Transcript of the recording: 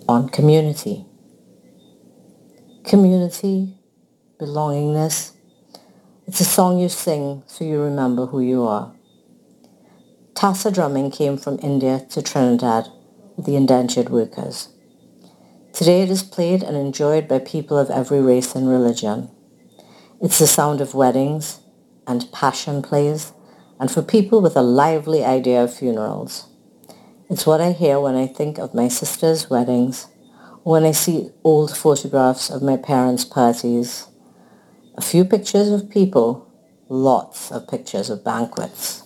on community. Community, belongingness. It's a song you sing so you remember who you are. Tassa drumming came from India to Trinidad with the indentured workers. Today it is played and enjoyed by people of every race and religion. It's the sound of weddings and passion plays, and for people with a lively idea of funerals. It's what I hear when I think of my sister's weddings, or when I see old photographs of my parents' parties. A few pictures of people, lots of pictures of banquets.